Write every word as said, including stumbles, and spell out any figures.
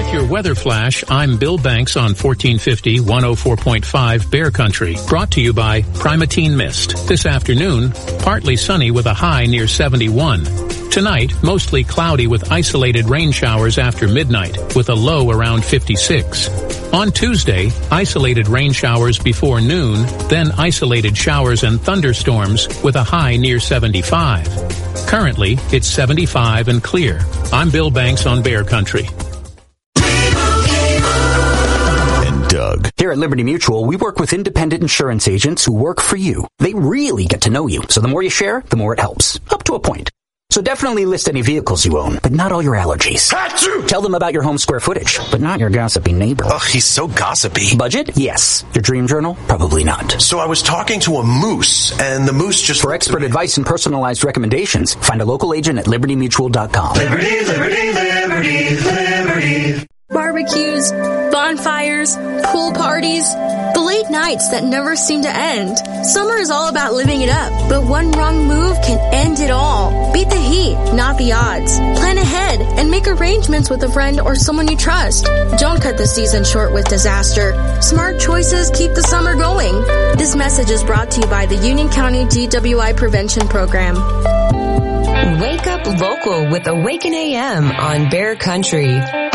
With your weather flash, I'm Bill Banks on fourteen fifty, one oh four point five Bear Country. Brought to you by Primatene Mist. This afternoon, partly sunny with a high near seventy-one. Tonight, mostly cloudy with isolated rain showers after midnight, with a low around fifty-six. On Tuesday, isolated rain showers before noon, then isolated showers and thunderstorms with a high near seventy-five. Currently, it's seventy-five and clear. I'm Bill Banks on Bear Country. Doug. Here at Liberty Mutual, we work with independent insurance agents who work for you. They really get to know you, so the more you share, the more it helps. Up to a point. So definitely list any vehicles you own, but not all your allergies. Achoo! Tell them about your home square footage, but not your gossipy neighbor. Ugh, he's so gossipy. Budget? Yes. Your dream journal? Probably not. So I was talking to a moose, and the moose just... For expert advice and personalized recommendations, find a local agent at liberty mutual dot com. Liberty, liberty, liberty, liberty. Barbecues, bonfires, pool parties, the late nights that never seem to end. Summer is all about living it up, but one wrong move can end it all. Beat the heat, not the odds. Plan ahead and make arrangements with a friend or someone you trust. Don't cut the season short with disaster. Smart choices keep the summer going. This message is brought to you by the Union County D W I Prevention Program. Wake up local with Awaken A M on Bear Country.